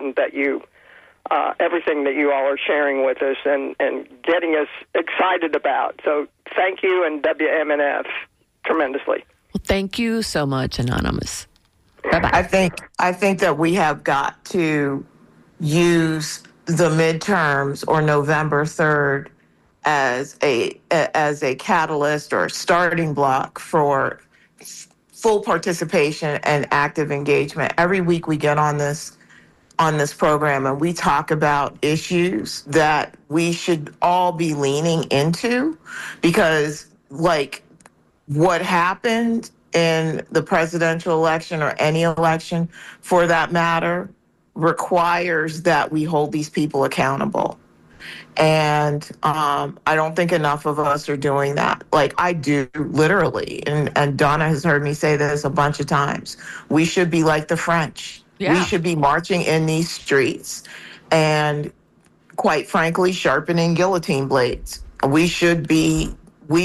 important that you, everything that you all are sharing with us and getting us excited about. So thank you and WMNF tremendously. Well, thank you so much, Anonymous. Bye-bye. I think that we have got to use the midterms or November 3rd as a catalyst or starting block for full participation and active engagement. Every week we get on this program and we talk about issues that we should all be leaning into, because like what happened in the presidential election, or any election for that matter, requires that we hold these people accountable. And I don't think enough of us are doing that. Like I do, literally. And Donna has heard me say this a bunch of times. We should be like the French. Yeah. We should be marching in these streets and, quite frankly, sharpening guillotine blades. We should be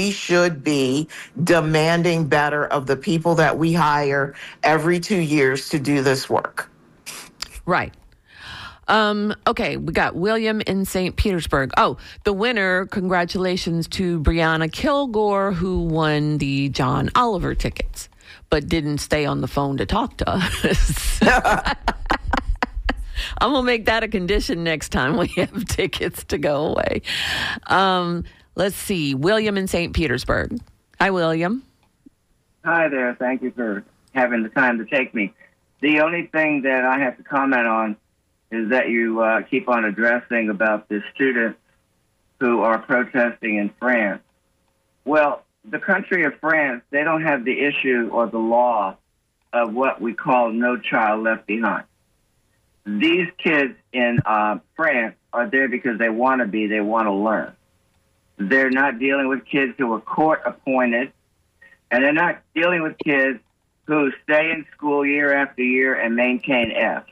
demanding better of the people that we hire every 2 years to do this work. Right. Okay, we got William in St. Petersburg. Oh, the winner, congratulations to Brianna Kilgore, who won the John Oliver tickets, but didn't stay on the phone to talk to us. I'm going to make that a condition next time we have tickets to go away. Let's see. William in St. Petersburg. Hi, William. Hi there. Thank you for having the time to take me. The only thing that I have to comment on is that you keep on addressing about the students who are protesting in France. Well, the country of France, they don't have the issue or the law of what we call No Child Left Behind. These kids in France are there because they want to be, they want to learn. They're not dealing with kids who are court-appointed, and they're not dealing with kids who stay in school year after year and maintain F.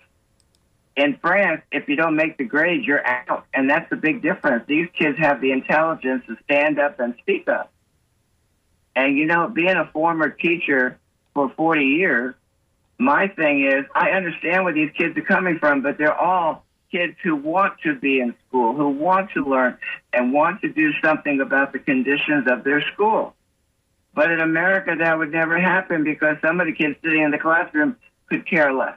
In France, if you don't make the grades, you're out, and that's the big difference. These kids have the intelligence to stand up and speak up. And, you know, being a former teacher for 40 years, my thing is I understand where these kids are coming from, but they're all kids who want to be in school, who want to learn and want to do something about the conditions of their school. But in America, that would never happen because some of the kids sitting in the classroom could care less.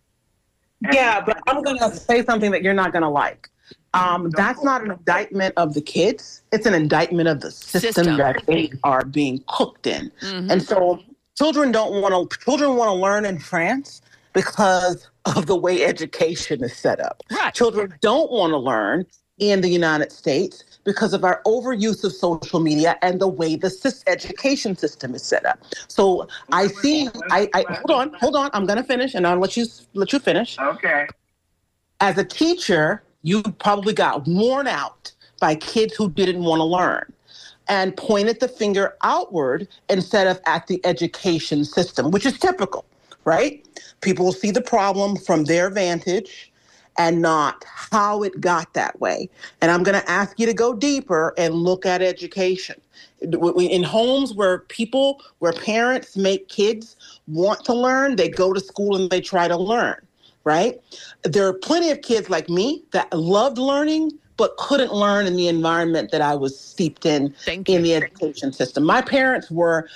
Yeah, but I'm going to say something that you're not going to like. That's not an indictment of the kids. It's an indictment of the system that they are being cooked in. Mm-hmm. And so children want to learn in France because of the way education is set up. Right. Children don't want to learn in the United States because of our overuse of social media and the way the education system is set up. So I see, hold on. I'm going to finish and I'll let you finish. Okay. As a teacher, you probably got worn out by kids who didn't want to learn and pointed the finger outward instead of at the education system, which is typical, right? People will see the problem from their vantage and not how it got that way. And I'm going to ask you to go deeper and look at education. In homes where parents make kids want to learn, they go to school and they try to learn, right? There are plenty of kids like me that loved learning, but couldn't learn in the environment that I was steeped in the education system. My parents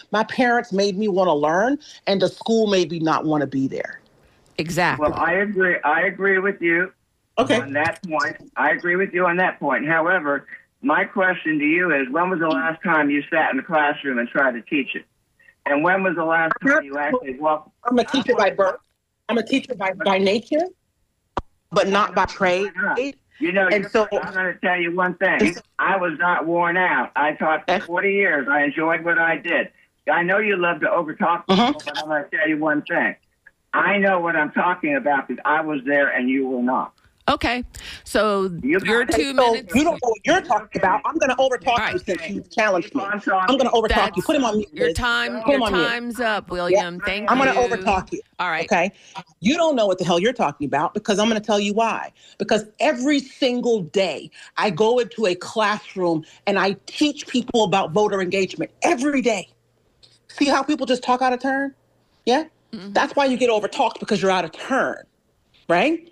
made me want to learn, and the school made me not want to be there. Exactly. Well, I agree with you on that point. I agree with you on that point. However, my question to you is, when was the last time you sat in the classroom and tried to teach it? And when was the last time you actually walked? I'm a teacher by birth. I'm a teacher by nature, but not by trade. You know, I'm going to tell you one thing. I was not worn out. I taught for 40 years. I enjoyed what I did. I know you love to overtalk people, but I'm going to tell you one thing. I know what I'm talking about because I was there and you were not. Okay, so your 2 minutes. You don't know what you're talking about. I'm going to overtalk you since you challenged me. I'm going to overtalk you. Put him on mute. Your time's up, William. Yeah. Thank you. I'm going to overtalk you. All right. Okay. You don't know what the hell you're talking about because I'm going to tell you why. Because every single day I go into a classroom and I teach people about voter engagement every day. See how people just talk out of turn? Yeah. Mm-hmm. That's why you get overtalked, because you're out of turn. Right?